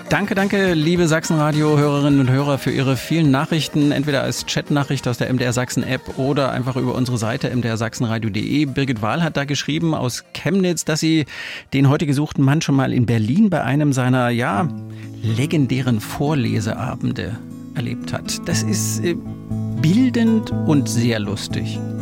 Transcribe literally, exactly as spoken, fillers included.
Danke, danke, liebe Sachsenradio-Hörerinnen und Hörer, für Ihre vielen Nachrichten, entweder als Chatnachricht aus der M D R Sachsen-App oder einfach über unsere Seite m d r sachsenradio punkt d e. Birgit Wahl hat da geschrieben aus Chemnitz, dass sie den heute gesuchten Mann schon mal in Berlin bei einem seiner, ja, legendären Vorleseabende erlebt hat. Das ist äh, bildend und sehr lustig.